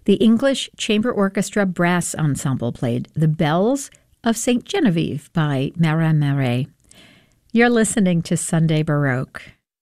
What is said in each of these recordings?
The English Chamber Orchestra Brass Ensemble played The Bells of St. Genevieve by Marin Marais. You're listening to Sunday Baroque.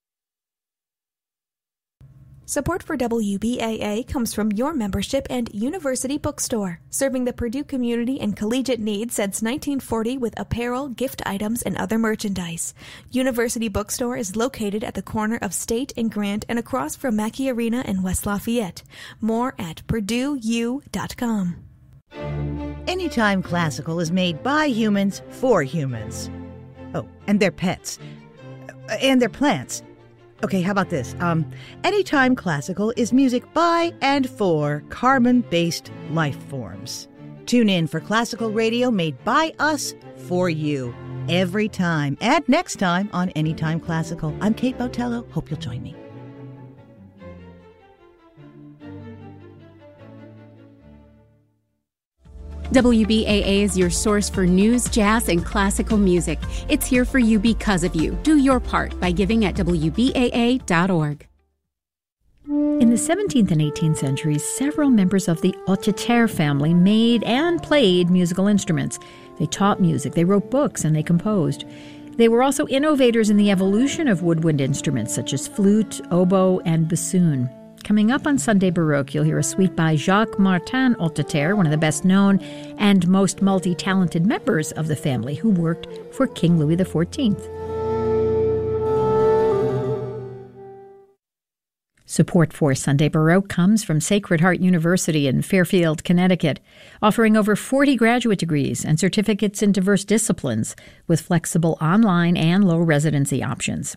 Support for WBAA comes from your membership and University Bookstore, serving the Purdue community and collegiate needs since 1940 with apparel, gift items, and other merchandise. University Bookstore is located at the corner of State and Grant and across from Mackey Arena in West Lafayette. More at PurdueU.com. Anytime Classical is made by humans for humans. Oh, and their pets. And their plants. Okay, how about this? Anytime Classical is music by and for carbon-based life forms. Tune in for classical radio made by us for you every time and next time on Anytime Classical. I'm Kate Botello. Hope you'll join me. WBAA is your source for news, jazz, and classical music. It's here for you because of you. Do your part by giving at WBAA.org. In the 17th and 18th centuries, several members of the Hautetaire family made and played musical instruments. They taught music, they wrote books, and they composed. They were also innovators in the evolution of woodwind instruments such as flute, oboe, and bassoon. Coming up on Sunday Baroque, you'll hear a suite by Jacques Martin Hautetaire, one of the best-known and most multi-talented members of the family who worked for King Louis XIV. Support for Sunday Baroque comes from Sacred Heart University in Fairfield, Connecticut, offering over 40 graduate degrees and certificates in diverse disciplines with flexible online and low residency options.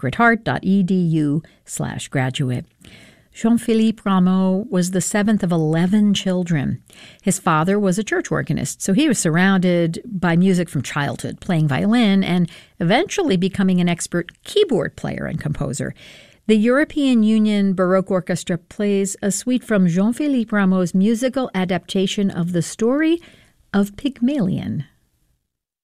sacredheart.edu/graduate. Jean-Philippe Rameau was the seventh of 11 children. His father was a church organist, so he was surrounded by music from childhood, playing violin and eventually becoming an expert keyboard player and composer. The European Union Baroque Orchestra plays a suite from Jean-Philippe Rameau's musical adaptation of the story of Pygmalion.